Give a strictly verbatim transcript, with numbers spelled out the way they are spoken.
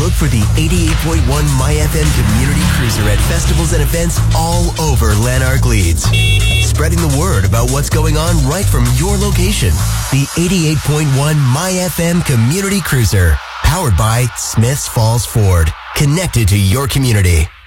Look for the eighty-eight point one MyFM Community Cruiser at festivals and events all over Lanark Leeds. Spreading the word about what's going on right from your location. The eighty-eight point one MyFM Community Cruiser. Powered by Smiths Falls Ford. Connected to your community.